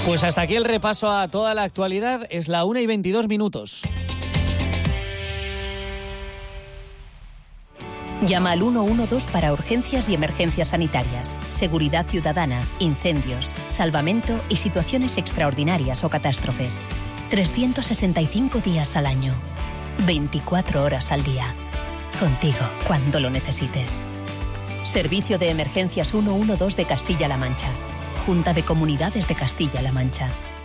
Pues hasta aquí el repaso a toda la actualidad. Es la 1:22. Llama al 112 para urgencias y emergencias sanitarias, seguridad ciudadana, incendios, salvamento y situaciones extraordinarias o catástrofes. 365 días al año, 24 horas al día. Contigo cuando lo necesites. Servicio de Emergencias 112 de Castilla-La Mancha. Junta de Comunidades de Castilla-La Mancha.